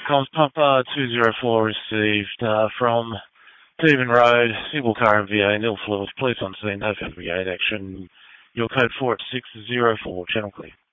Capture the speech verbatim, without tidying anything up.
comms Papa two zero four received uh, from Stephen Road, single car M V A, nil fluid, police on scene, no fabricated action. Your code four at six zero four, channel clear.